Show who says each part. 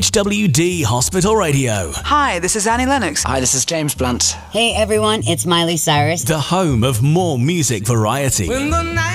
Speaker 1: HWD Hospital Radio.
Speaker 2: Hi, this is Annie Lennox.
Speaker 3: Hi, this is James Blunt.
Speaker 4: Hey everyone, it's Miley Cyrus.
Speaker 1: The home of more music variety.